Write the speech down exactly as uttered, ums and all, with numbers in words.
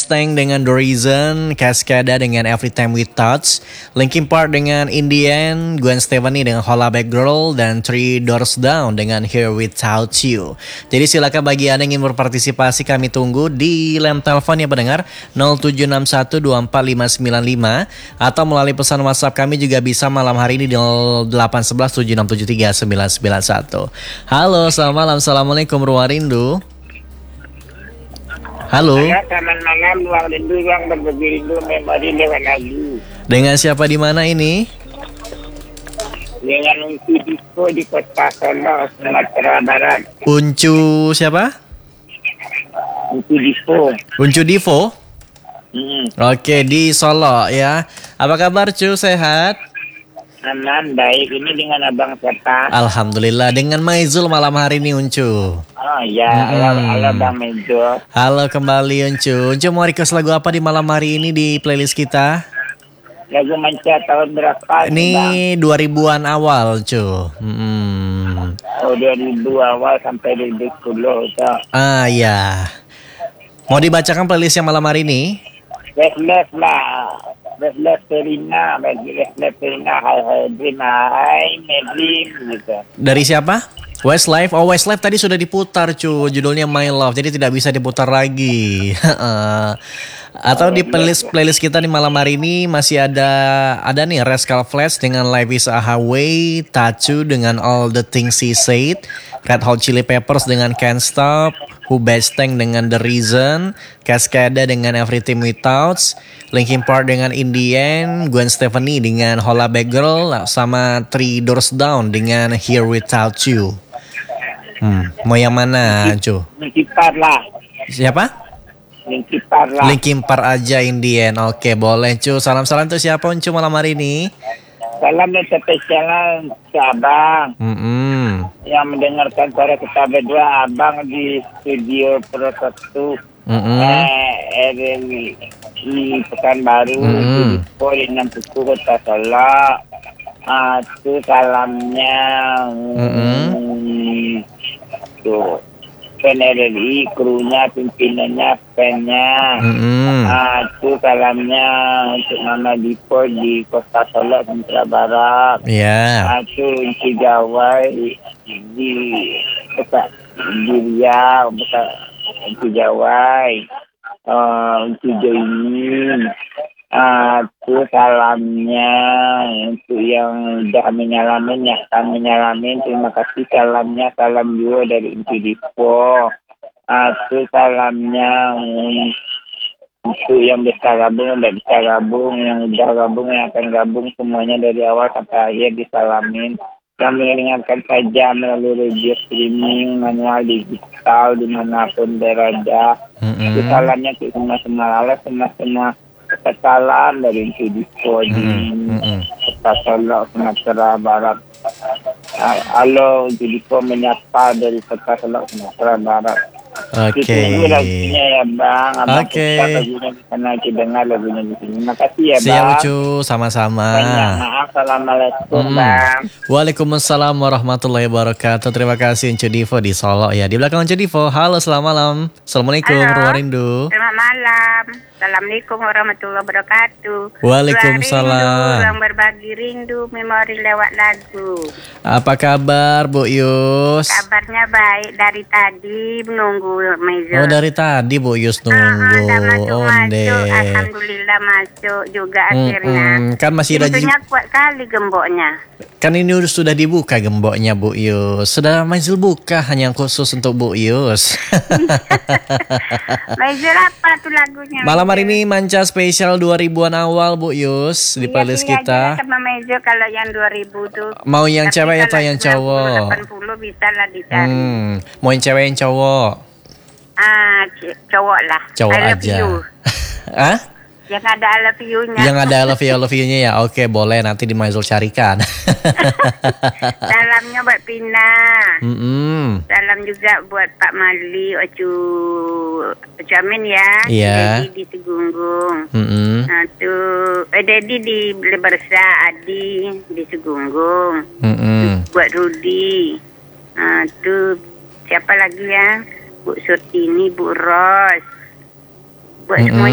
Best Thing dengan The Reason, Cascada dengan Every Time We Touch, Linkin Park dengan In The End, Gwen Stefani dengan Hollaback Girl, dan Three Doors Down dengan Here Without You. Jadi silakan bagi Anda yang ingin berpartisipasi, kami tunggu di lem telepon ya pendengar nol tujuh enam satu dua empat lima sembilan lima atau melalui pesan WhatsApp kami juga bisa malam hari ini di nol delapan satu satu tujuh enam tujuh tiga sembilan sembilan satu. Halo, selamat malam. Assalamualaikum Ruang Rindu. Halo. Selamat malam, Ruang Rindu yang berbagi rindu memori lewat lagu. Dengan siapa di mana ini? Dengan Uncu Disco di Kota Solo, Sumatera Barat. Uncu siapa? Uncu Disco. Uncu Divo. Hmm. Oke, di Solo ya. Apa kabar Cu, sehat? Aman, baik. Ini dengan Abang siapa? Alhamdulillah, dengan Maizul malam hari ini Uncu. Oh ya, Hmm. halo, halo Bang Mejo. Halo kembali Uncu. Uncu mau request lagu apa di malam hari ini di playlist kita? Lagu Manca tahun berapa? Ini Bang? dua ribuan awal Cu. Hmm. Oh, dua ribu awal sampai dua ribu sepuluh. So. Ah ya. Mau dibacakan playlist yang malam hari ini? Restless lah. Restless Serina. Bagi Restless Serina. Hai hai Dream. Hai Medlin. Gitu. Dari siapa? Westlife. Oh, Westlife tadi sudah diputar cu, judulnya My Love, jadi tidak bisa diputar lagi. Atau di playlist playlist kita di malam hari ini masih ada ada nih Rascal Flatts dengan Life Is a Highway, Tattoo dengan All the Things He Said, Red Hot Chili Peppers dengan Can't Stop, Who Best Thing dengan The Reason, Cascada dengan Everything We Touch, Linkin Park dengan In The End, Gwen Stefani dengan Hollaback Girl, sama Three Doors Down dengan Here Without You. Hmm, mau yang mana, Cu? Linkin Park lah. Siapa? Linkin Park lah. Linkin Park aja In The End. Oke, boleh, Cu. Salam-salam tuh siapa, Cu, malam hari ini? Salam dan spesial ke Abang. Mm-mm. Yang mendengarkan suara kita berdua, Abang di studio Pro satu. Mm-mm. Eh, di Pekanbaru, Mm-mm. di Poli enam Suku Kota Solo. Ah, itu salamnya. Mm-mm. Hmm, tuh. P N R I, krunya, pimpinannya, pennya. Mm-mm. Ah, itu salamnya untuk Mama Dipo di Kota Solo, Sumatera Barat. Iya. Ah, itu Unci Jawai di Kota di Riau, Kota Unci Jawai. Uh, Unci Join. Ah, itu salamnya untuk yang sudah menyalamin, ya kami menyalamin. Terima kasih salamnya, salam juga dari Unci Dipo. Ah, itu salamnya um, untuk yang bisa gabung, yang bisa gabung, yang udah gabung, yang akan gabung, semuanya dari awal sampai akhir disalamin. Kami ingatkan saja melalui radio streaming, manual digital, dimanapun berada. Mm-mm. Itu salamnya untuk semua-semua Allah, semua-semua salam dari Unci Dipo di Mm-mm. Kota Solo, Sumatera Barat. Halo, Unci Dipo menyapa dari Kota Solo, Sumatera Barat. Oke. Ditunggu lagunya ya Bang. Abang Oke. suka lagunya di sana, kita dengar lagunya di sini. Terima kasih ya Bang. Siap, Cu. Sama-sama. Banyak maaf. Assalamualaikum Hmm. Bang. Waalaikumsalam warahmatullahi wabarakatuh. Terima kasih Uncu Divo di Solo ya. Di belakang Uncu Divo. Halo, selamat malam. Assalamualaikum, Halo. Ruang Rindu. Selamat malam. Assalamualaikum warahmatullahi wabarakatuh. Waalaikumsalam. Ruang rindu, ruang berbagi rindu, memori lewat lagu. Apa kabar Bu Yus? Kabarnya baik dari tadi menunggu Mejo. Oh, dari tadi Bu Yus Ah, ah, nunggu. udah masuk Onde. masuk. Alhamdulillah masuk juga akhirnya. Mm-mm. Kan masih ada Pintunya kuat kali gemboknya. Kan ini sudah dibuka gemboknya Bu Yus. Sudah Maizul buka hanya khusus untuk Bu Yus. Mejo apa tuh lagunya? Malam hari Mejo? ini Manca spesial dua ribuan awal Bu Yus di Iya, playlist pilih kita. aja sama Mejo kalau yang dua ribu tuh. Mau yang Tapi cewek atau kalau yang sembilan puluh, cowok? delapan puluh bisa lah dicari. Hmm, mau yang cewek yang cowok? Ah, c- cowok lah. Cowok I love aja. you. Hah? Yang ada I love you-nya. Yang ada I love you, I love you-nya ya. Oke, boleh nanti di Maizul carikan. Salamnya buat Pina. Mm-mm. Salam juga buat Pak Mali, Ocu, Ocu Amin ya. Iya. Dedi di Segunggung. Mm-mm. Nah, tuh, eh, Dedi di Lebersa, Adi di Segunggung. Mm-mm. Buat Rudi. Nah, tuh, siapa lagi ya? Bu Surtini, Bu Ros. Buat Mm-mm. semua